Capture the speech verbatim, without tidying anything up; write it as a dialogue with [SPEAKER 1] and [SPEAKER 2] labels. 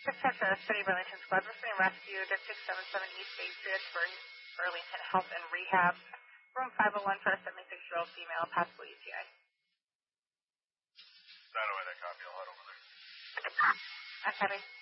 [SPEAKER 1] Dispatcher, City Burlington Squad, referring rescue, District seven seven East Patriots, Burlington Health and Rehab, room five oh one for a seventy-six-year-old female, possible U T I.
[SPEAKER 2] nine oh eight, that copy. I'll head over there.
[SPEAKER 1] Okay.